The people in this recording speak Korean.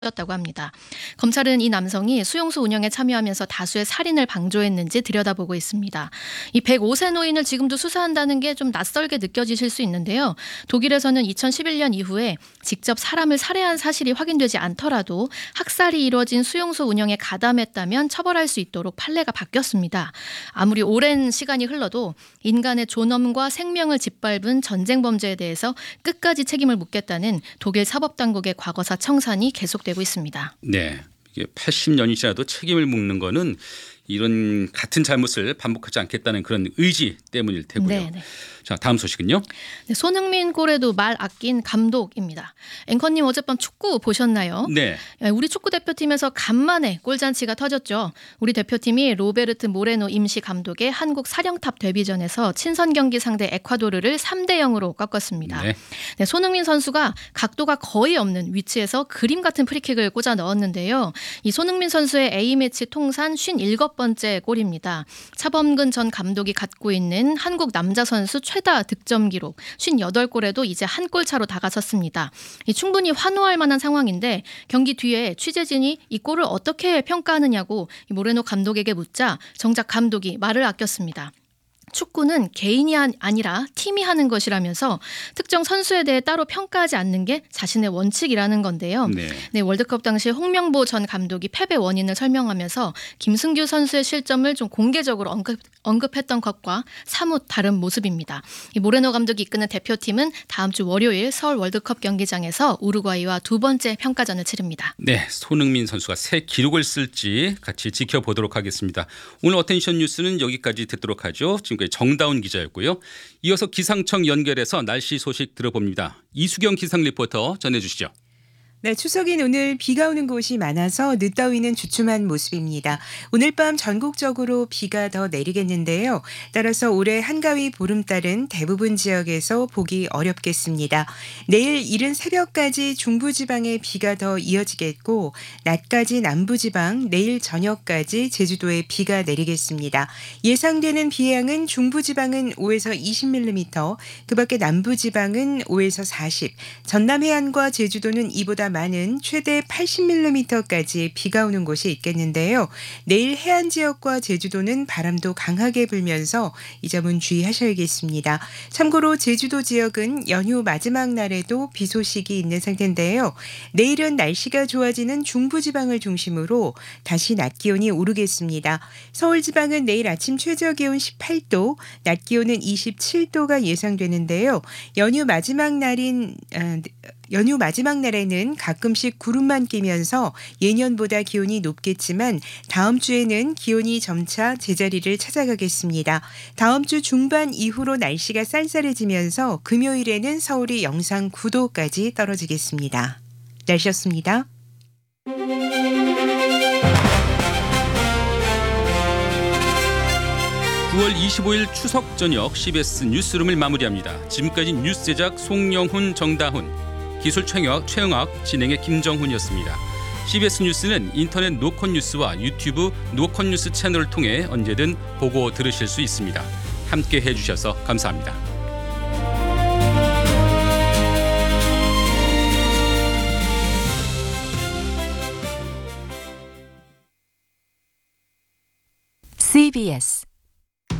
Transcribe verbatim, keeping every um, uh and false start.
였다고 합니다. 검찰은 이 남성이 수용소 운영에 참여하면서 다수의 살인을 방조했는지 들여다보고 있습니다. 이 백오 세 노인을 지금도 수사한다는 게 좀 낯설게 느껴지실 수 있는데요. 독일에서는 이천십일 년 이후에 직접 사람을 살해한 사실이 확인되지 않더라도 학살이 이뤄진 수용소 운영에 가담했다면 처벌할 수 있도록 판례가 바뀌었습니다. 아무리 오랜 시간이 흘러도 인간의 존엄과 생명을 짓밟은 전쟁 범죄에 대해서 끝까지 책임을 묻겠다는 독일 사법당국의 과거사 청산이 계속되고 있습니다. 네, 이게 팔십 년이 지나도 책임을 묻는 거는 이런 같은 잘못을 반복하지 않겠다는 그런 의지 때문일 테고요. 네네. 자, 다음 소식은요. 네, 손흥민 골에도 말 아낀 감독입니다. 앵커님 어젯밤 축구 보셨나요? 네. 우리 축구 대표팀에서 간만에 골잔치가 터졌죠. 우리 대표팀이 로베르트 모레노 임시 감독의 한국 사령탑 데뷔전에서 친선 경기 상대 에콰도르를 삼 대 영으로 꺾었습니다. 네. 네, 손흥민 선수가 각도가 거의 없는 위치에서 그림 같은 프리킥을 꽂아 넣었는데요. 이 손흥민 선수의 A매치 통산 오십칠 번째 골입니다. 차범근 전 감독이 갖고 있는 한국 남자 선수 최다 득점 기록 오십팔 골에도 이제 한 골 차로 다가섰습니다. 이 충분히 환호할 만한 상황인데 경기 뒤에 취재진이 이 골을 어떻게 평가하느냐고 이 모레노 감독에게 묻자 정작 감독이 말을 아꼈습니다. 축구는 개인이 아니라 팀이 하는 것이라면서 특정 선수에 대해 따로 평가하지 않는 게 자신의 원칙이라는 건데요. 네. 네, 월드컵 당시 홍명보 전 감독이 패배 원인을 설명하면서 김승규 선수의 실점을 좀 공개적으로 언급, 언급했던 것과 사뭇 다른 모습입니다. 이 모레노 감독이 이끄는 대표팀은 다음 주 월요일 서울 월드컵 경기장에서 우루과이와 두 번째 평가전을 치릅니다. 네, 손흥민 선수가 새 기록을 쓸지 같이 지켜보도록 하겠습니다. 오늘 어텐션 뉴스는 여기까지 듣도록 하죠. 지금까지 정다운 기자였고요. 이어서 기상청 연결해서 날씨 소식 들어봅니다. 이수경 기상 리포터 전해주시죠. 네, 추석인 오늘 비가 오는 곳이 많아서 늦더위는 주춤한 모습입니다. 오늘 밤 전국적으로 비가 더 내리겠는데요. 따라서 올해 한가위 보름달은 대부분 지역에서 보기 어렵겠습니다. 내일 이른 새벽까지 중부지방에 비가 더 이어지겠고 낮까지 남부지방, 내일 저녁까지 제주도에 비가 내리겠습니다. 예상되는 비의 양은 중부지방은 오에서 이십 밀리미터, 그밖에 남부지방은 오에서 사십, 전남 해안과 제주도는 이보다 많은 최대 팔십 밀리미터까지 비가 오는 곳이 있겠는데요. 내일 해안 지역과 제주도는 바람도 강하게 불면서 이 점은 주의하셔야겠습니다. 참고로 제주도 지역은 연휴 마지막 날에도 비 소식이 있는 상태인데요. 내일은 날씨가 좋아지는 중부지방을 중심으로 다시 낮 기온이 오르겠습니다. 서울지방은 내일 아침 최저기온 십팔 도, 낮 기온은 이십칠 도가 예상되는데요. 연휴 마지막 날인 어, 연휴 마지막 날에는 가끔씩 구름만 끼면서 예년보다 기온이 높겠지만 다음 주에는 기온이 점차 제자리를 찾아가겠습니다. 다음 주 중반 이후로 날씨가 쌀쌀해지면서 금요일에는 서울이 영상 구 도까지 떨어지겠습니다. 날씨였습니다. 구월 이십오일 추석 저녁 씨비에스 뉴스룸을 마무리합니다. 지금까지 뉴스 제작 송영훈, 정다훈, 기술 최영학, 최영학, 진행의 김정훈이었습니다. 씨비에스 뉴스는 인터넷 노컷 뉴스와 유튜브 노컷 뉴스 채널을 통해 언제든 보고 들으실 수 있습니다. 함께 해주셔서 감사합니다. 씨비에스